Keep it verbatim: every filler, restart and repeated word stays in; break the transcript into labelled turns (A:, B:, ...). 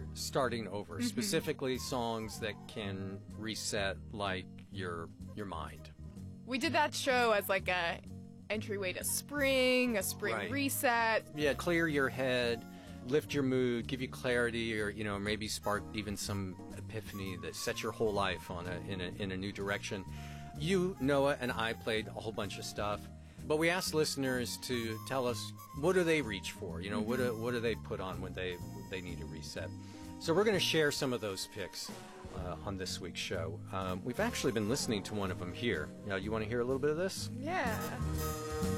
A: starting over,
B: Mm-hmm.
A: specifically songs that can reset like your your mind.
B: We did that show as like a entryway to spring, a spring
A: Right.
B: reset.
A: Yeah, clear your head, lift your mood, give you clarity, or you know, maybe spark even some epiphany that sets your whole life on a in a in a new direction. You, Noah, and I played a whole bunch of stuff, but we asked listeners to tell us what do they reach for. You know, what do, what do they put on when they they need a reset. So we're going to share some of those picks uh, on this week's show. Um, we've actually been listening to one of them here. Now, you want to hear a little bit of this?
B: Yeah.